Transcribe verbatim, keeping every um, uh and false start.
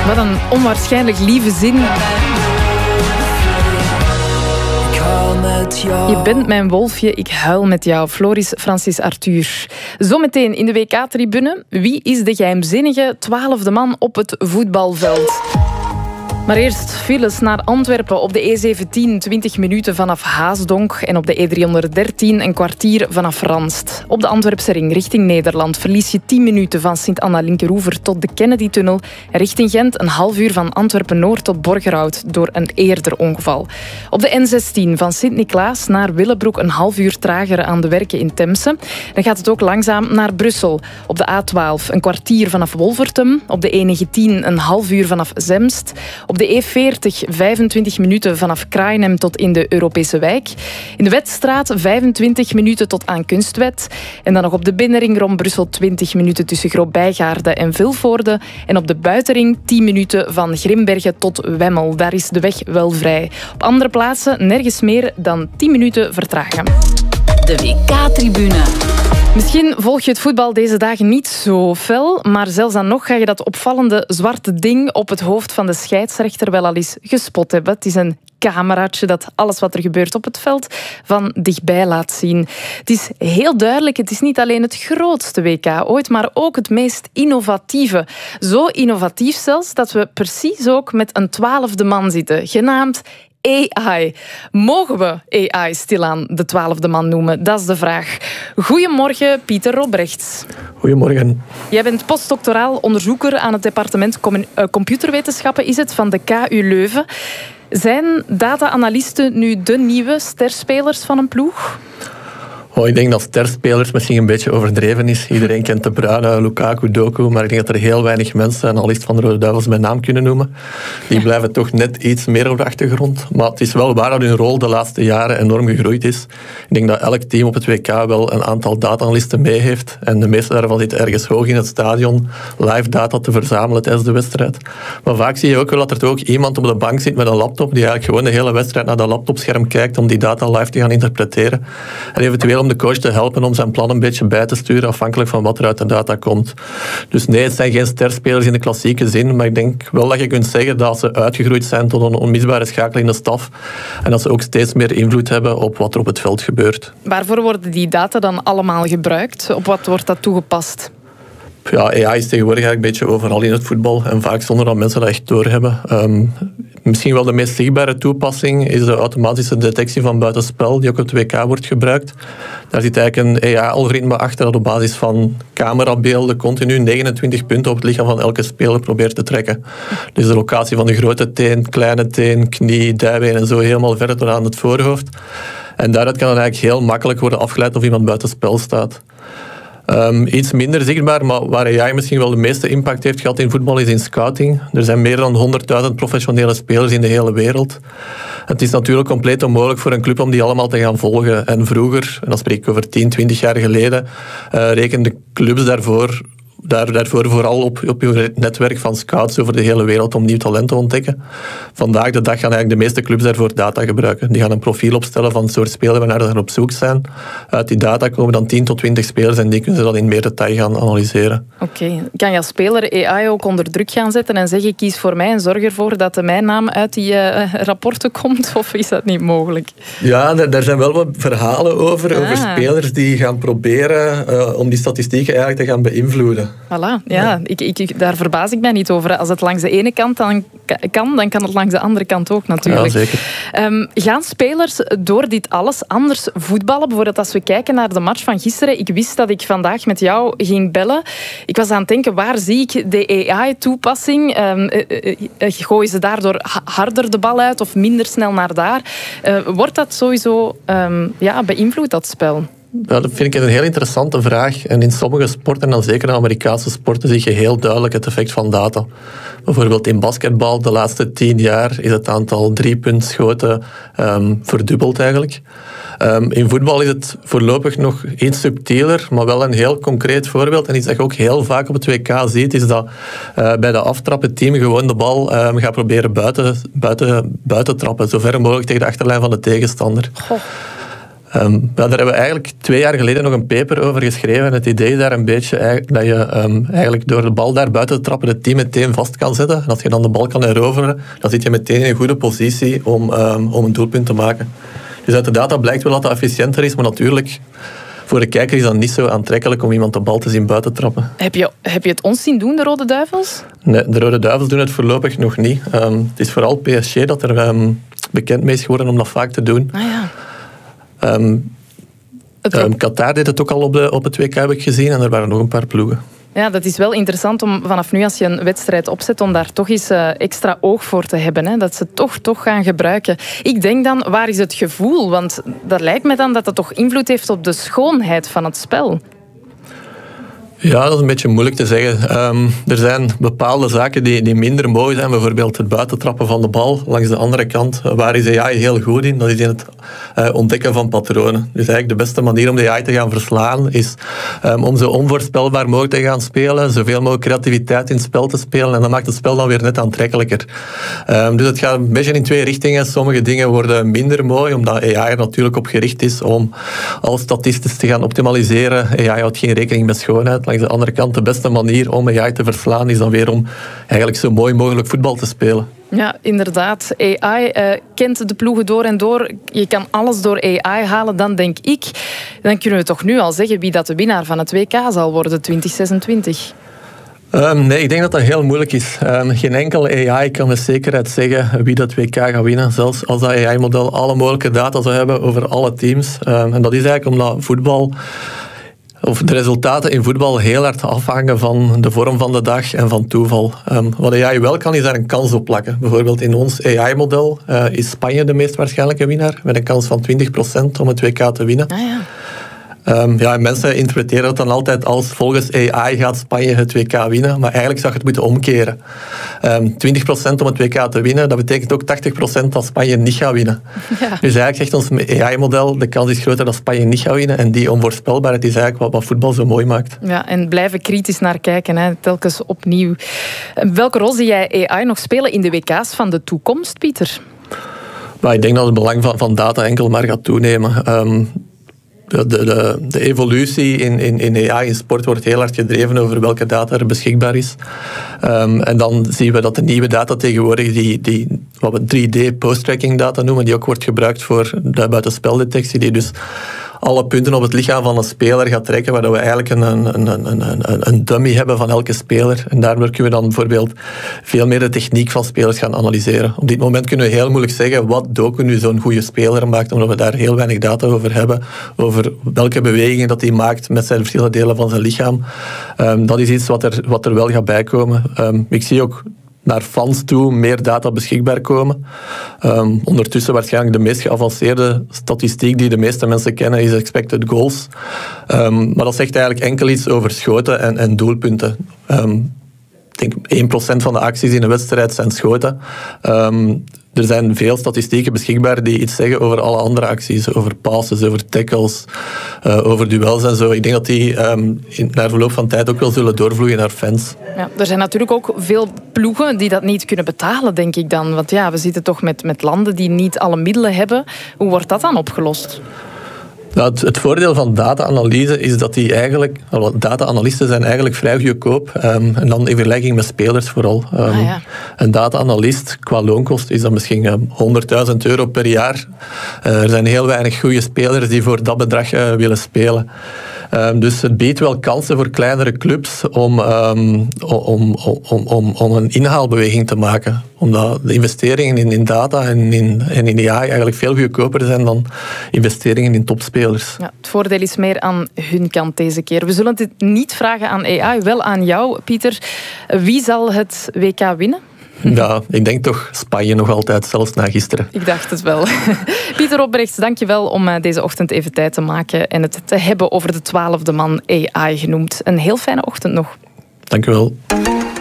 Wat een onwaarschijnlijk lieve zin. Je bent mijn wolfje, ik huil met jou. Floris Francis Arthur. Zometeen in de W K-tribune. Wie is de geheimzinnige twaalfde man op het voetbalveld? Maar eerst files naar Antwerpen op de E zeventien, twintig minuten vanaf Haasdonk en op de E driehonderddertien een kwartier vanaf Ranst. Op de Antwerpse ring richting Nederland verlies je tien minuten van Sint-Anna-Linkeroever tot de Kennedy-tunnel en richting Gent een half uur van Antwerpen-Noord tot Borgerhout door een eerder ongeval. Op de N zestien van Sint-Niklaas naar Willebroek een half uur trager aan de werken in Temse. Dan gaat het ook langzaam naar Brussel. Op de A twaalf een kwartier vanaf Wolvertem, op de E negentien een half uur vanaf Zemst, op de E veertig, vijfentwintig minuten vanaf Kraaienhem tot in de Europese wijk. In de Wetstraat vijfentwintig minuten tot aan Kunstwet. En dan nog op de binnenring rond Brussel twintig minuten tussen Groot-Bijgaarde en Vilvoorde. En op de buitenring tien minuten van Grimbergen tot Wemmel. Daar is de weg wel vrij. Op andere plaatsen nergens meer dan tien minuten vertragen. De W K-tribune. Misschien volg je het voetbal deze dagen niet zo fel, maar zelfs dan nog ga je dat opvallende zwarte ding op het hoofd van de scheidsrechter wel al eens gespot hebben. Het is een cameraatje dat alles wat er gebeurt op het veld van dichtbij laat zien. Het is heel duidelijk, het is niet alleen het grootste W K ooit, maar ook het meest innovatieve. Zo innovatief zelfs dat we precies ook met een twaalfde man zitten, genaamd A I. Mogen we A I stilaan de twaalfde man noemen? Dat is de vraag. Goedemorgen, Pieter Robrechts. Goedemorgen. Jij bent postdoctoraal onderzoeker aan het departement computerwetenschappen, is het, van de K U Leuven. Zijn data-analysten nu de nieuwe sterspelers van een ploeg? Oh, ik denk dat sterspelers misschien een beetje overdreven is. Iedereen kent De Bruyne, Lukaku, Doku, maar ik denk dat er heel weinig mensen, en al is het van de Rode Duivels bij naam kunnen noemen, die blijven toch net iets meer op de achtergrond. Maar het is wel waar dat hun rol de laatste jaren enorm gegroeid is. Ik denk dat elk team op het W K wel een aantal data-analysten mee heeft. En de meeste daarvan zitten ergens hoog in het stadion live data te verzamelen tijdens de wedstrijd. Maar vaak zie je ook wel dat er ook iemand op de bank zit met een laptop die eigenlijk gewoon de hele wedstrijd naar dat laptopscherm kijkt om die data live te gaan interpreteren. En eventueel om de coach te helpen om zijn plan een beetje bij te sturen, afhankelijk van wat er uit de data komt. Dus nee, het zijn geen sterspelers in de klassieke zin, maar ik denk wel dat je kunt zeggen dat ze uitgegroeid zijn tot een onmisbare schakel in de staf en dat ze ook steeds meer invloed hebben op wat er op het veld gebeurt. Waarvoor worden die data dan allemaal gebruikt? Op wat wordt dat toegepast? Ja, A I is tegenwoordig eigenlijk een beetje overal in het voetbal en vaak zonder dat mensen dat echt doorhebben. Um, misschien wel de meest zichtbare toepassing is de automatische detectie van buitenspel, die ook op het W K wordt gebruikt. Daar zit eigenlijk een A I-algoritme achter dat op basis van camerabeelden continu negenentwintig punten op het lichaam van elke speler probeert te trekken. Dus de locatie van de grote teen, kleine teen, knie, dijbeen en zo helemaal verder tot aan het voorhoofd. En daaruit kan het eigenlijk heel makkelijk worden afgeleid of iemand buitenspel staat. Um, iets minder zichtbaar, maar waar A I misschien wel de meeste impact heeft gehad in voetbal is in scouting. Er zijn meer dan honderdduizend professionele spelers in de hele wereld. Het is natuurlijk compleet onmogelijk voor een club om die allemaal te gaan volgen. En vroeger, en dan spreek ik over tien, twintig jaar geleden, uh, rekenden clubs daarvoor... Daar, daarvoor vooral op, op je netwerk van scouts over de hele wereld om nieuw talent te ontdekken. Vandaag de dag gaan eigenlijk de meeste clubs daarvoor data gebruiken. Die gaan een profiel opstellen van het soort speler waarnaar ze op zoek zijn. Uit die data komen dan tien tot twintig spelers en die kunnen ze dan in meer detail gaan analyseren. Oké. Okay. Kan je als speler A I ook onder druk gaan zetten en zeggen kies voor mij en zorg ervoor dat mijn naam uit die uh, rapporten komt? Of is dat niet mogelijk? Ja, daar, daar zijn wel wat verhalen over. Ah. Over spelers die gaan proberen uh, om die statistieken eigenlijk te gaan beïnvloeden. Voilà, ja, ik, ik, daar verbaas ik mij niet over. Als het langs de ene kant dan kan, dan kan het langs de andere kant ook natuurlijk. Ja, zeker. Um, gaan spelers door dit alles anders voetballen? Bijvoorbeeld als we kijken naar de match van gisteren. Ik wist dat ik vandaag met jou ging bellen. Ik was aan het denken, waar zie ik de A I-toepassing? Um, uh, uh, uh, gooien ze daardoor harder de bal uit of minder snel naar daar? Uh, wordt dat sowieso um, ja, beïnvloed, dat spel? Ja, dat vind ik een heel interessante vraag. En in sommige sporten, en dan zeker in Amerikaanse sporten, zie je heel duidelijk het effect van data. Bijvoorbeeld in basketbal, de laatste tien jaar is het aantal driepuntschoten um, verdubbeld eigenlijk. Um, in voetbal is het voorlopig nog iets subtieler, maar wel een heel concreet voorbeeld. En iets dat je ook heel vaak op het W K ziet, is dat uh, bij de aftrap het team gewoon de bal um, gaat proberen buiten, buiten, buiten trappen, zo ver mogelijk tegen de achterlijn van de tegenstander. Goh. Um, ja, daar hebben we eigenlijk twee jaar geleden nog een paper over geschreven. Het idee is daar een beetje dat je um, eigenlijk door de bal daar buiten te trappen het team meteen vast kan zetten. En als je dan de bal kan heroveren, dan zit je meteen in een goede positie om, um, om een doelpunt te maken. Dus uit de data blijkt wel dat dat efficiënter is, maar natuurlijk, voor de kijker is dat niet zo aantrekkelijk om iemand de bal te zien buiten trappen. Heb je, heb je het ons zien doen, de Rode Duivels? Nee, de Rode Duivels doen het voorlopig nog niet. Um, het is vooral P S G dat er um, bekend mee is geworden om dat vaak te doen. Ah ja. Um, um, Qatar deed het ook al op, de, op het W K, heb ik gezien, en er waren nog een paar ploegen. Ja, dat is wel interessant om vanaf nu, als je een wedstrijd opzet, om daar toch eens uh, extra oog voor te hebben. Hè? Dat ze het toch, toch gaan gebruiken. Ik denk dan, waar is het gevoel? Want dat lijkt me dan dat het toch invloed heeft op de schoonheid van het spel. Ja, dat is een beetje moeilijk te zeggen. Um, er zijn bepaalde zaken die, die minder mooi zijn. Bijvoorbeeld het buitentrappen van de bal. Langs de andere kant, waar is A I heel goed in? Dat is in het uh, ontdekken van patronen. Dus eigenlijk de beste manier om de A I te gaan verslaan is um, om zo onvoorspelbaar mogelijk te gaan spelen. Zoveel mogelijk creativiteit in het spel te spelen. En dat maakt het spel dan weer net aantrekkelijker. Um, dus het gaat een beetje in twee richtingen. Sommige dingen worden minder mooi, omdat A I er natuurlijk op gericht is om als statistisch te gaan optimaliseren. A I houdt geen rekening met schoonheid. Langs de andere kant, de beste manier om A I te verslaan is dan weer om eigenlijk zo mooi mogelijk voetbal te spelen. Ja, inderdaad. A I uh, kent de ploegen door en door. Je kan alles door A I halen, dan denk ik. Dan kunnen we toch nu al zeggen wie dat de winnaar van het W K zal worden, twintig zesentwintig. Um, nee, ik denk dat dat heel moeilijk is. Um, geen enkel A I kan met zekerheid zeggen wie dat W K gaat winnen. Zelfs als dat A I-model alle mogelijke data zou hebben over alle teams. Um, en dat is eigenlijk omdat voetbal... of de resultaten in voetbal heel hard afhangen van de vorm van de dag en van toeval. Um, wat A I wel kan, is daar een kans op plakken. Bijvoorbeeld in ons A I-model uh, is Spanje de meest waarschijnlijke winnaar, met een kans van twintig procent om het W K te winnen. Ah, ja. Um, ja, mensen interpreteren het dan altijd als volgens A I gaat Spanje het W K winnen, maar eigenlijk zou je het moeten omkeren. Um, twintig procent om het W K te winnen, dat betekent ook tachtig procent dat Spanje niet gaat winnen. Ja. Dus eigenlijk zegt ons A I-model, de kans is groter dat Spanje niet gaat winnen, en die onvoorspelbaarheid is eigenlijk wat, wat voetbal zo mooi maakt. Ja, en blijven kritisch naar kijken, hè, telkens opnieuw. Welke rol zie jij A I nog spelen in de W K's van de toekomst, Pieter? Maar ik denk dat het belang van, van data enkel maar gaat toenemen. Um, De, de, de evolutie in, in, in A I in sport wordt heel hard gedreven over welke data er beschikbaar is. Um, en dan zien we dat de nieuwe data tegenwoordig, die, die, wat we drie D post-tracking data noemen, die ook wordt gebruikt voor de buitenspeldetectie, die dus alle punten op het lichaam van een speler gaat trekken, waardoor we eigenlijk een, een, een, een, een dummy hebben van elke speler. En daardoor kunnen we dan bijvoorbeeld veel meer de techniek van spelers gaan analyseren. Op dit moment kunnen we heel moeilijk zeggen wat Doku nu zo'n goede speler maakt, omdat we daar heel weinig data over hebben, over welke bewegingen dat hij maakt met zijn verschillende delen van zijn lichaam. Um, dat is iets wat er, wat er wel gaat bijkomen. Um, ik zie ook naar fans toe meer data beschikbaar komen. Um, ondertussen waarschijnlijk de meest geavanceerde statistiek die de meeste mensen kennen is expected goals. Um, maar dat zegt eigenlijk enkel iets over schoten en, en doelpunten. Um, ik denk één procent van de acties in een wedstrijd zijn schoten. Um, er zijn veel statistieken beschikbaar die iets zeggen over alle andere acties. Over passes, over tackles, uh, over duels en zo. Ik denk dat die um, in, na verloop van tijd ook wel zullen doorvloeien naar fans. Ja, er zijn natuurlijk ook veel ploegen die dat niet kunnen betalen, denk ik dan. Want ja, we zitten toch met, met landen die niet alle middelen hebben. Hoe wordt dat dan opgelost? Nou, het, het voordeel van data-analyse is dat die eigenlijk... Data-analysten zijn eigenlijk vrij goedkoop. Um, en dan in vergelijking met spelers vooral. Um, ah, ja. Een data-analyst qua loonkost is dan misschien um, honderdduizend euro per jaar. Uh, er zijn heel weinig goede spelers die voor dat bedrag uh, willen spelen. Um, dus het biedt wel kansen voor kleinere clubs om, um, om, om, om, om een inhaalbeweging te maken. Omdat de investeringen in, in data en in, en in A I eigenlijk veel goedkoper zijn dan investeringen in topspelers. Ja, het voordeel is meer aan hun kant deze keer. We zullen het niet vragen aan A I, wel aan jou, Pieter. Wie zal het W K winnen? Ja, ik denk toch Spanje nog altijd, zelfs na gisteren. Ik dacht het wel. Pieter Opbrechts, dank je wel om deze ochtend even tijd te maken en het te hebben over de twaalfde man A I genoemd. Een heel fijne ochtend nog. Dank je wel.